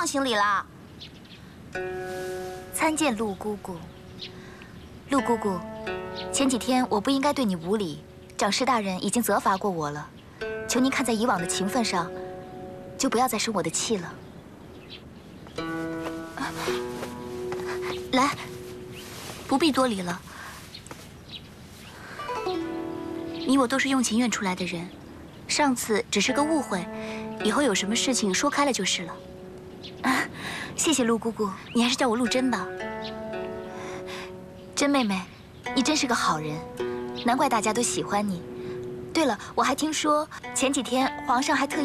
放行李了。 参见陆姑姑。陆姑姑，前几天我不应该对你无礼，长师大人已经责罚过我了，求您看在以往的情分上，就不要再生我的气了。来，不必多礼了。你我都是用情愿出来的人，上次只是个误会，以后有什么事情说开了就是了。谢谢陆姑姑，你还是叫我陆珍吧。珍妹妹，你真是个好人，难怪大家都喜欢你。对了，我还听说前几天皇上还特意